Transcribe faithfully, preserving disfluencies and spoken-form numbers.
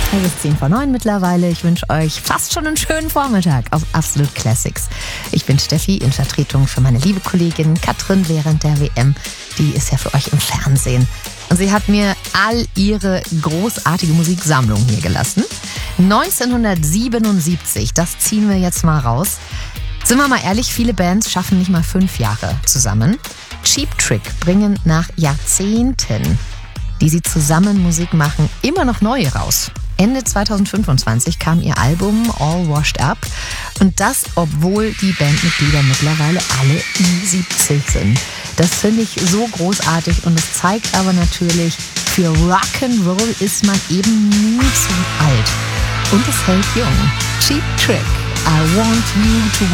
Es ist zehn vor neun mittlerweile. Ich wünsche euch fast schon einen schönen Vormittag auf Absolute Classics. Ich bin Steffi in Vertretung für meine liebe Kollegin Katrin während der W M. Die ist ja für euch im Fernsehen. Und sie hat mir all ihre großartige Musiksammlung hier gelassen. neunzehnhundertsiebenundsiebzig, das ziehen wir jetzt mal raus. Sind wir mal ehrlich, viele Bands schaffen nicht mal fünf Jahre zusammen. Cheap Trick bringen nach Jahrzehnten, die sie zusammen Musik machen, immer noch neue raus. Ende zweitausendfünfundzwanzig kam ihr Album All Washed Up und das, obwohl die Bandmitglieder mittlerweile alle Ü siebzig sind. Das finde ich so großartig und es zeigt aber natürlich, für Rock'n'Roll ist man eben nie zu alt. Und es hält jung. Cheap Trick, I want you to